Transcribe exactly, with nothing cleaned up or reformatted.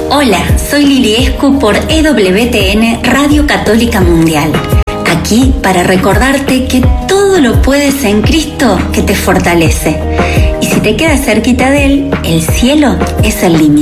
Hola, soy Lili Escu por E W T N Radio Católica Mundial. Aquí para recordarte que todo lo puedes en Cristo que te fortalece. Y si te quedas cerquita de Él, el cielo es el límite.